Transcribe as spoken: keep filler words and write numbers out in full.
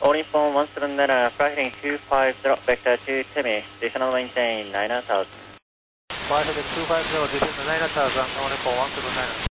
All Nippon one seven nine, flight heading two five zero, vector to Temi, additional maintain nine thousand. Flight heading two five zero, descend nine thousand, All Nippon one seven nine.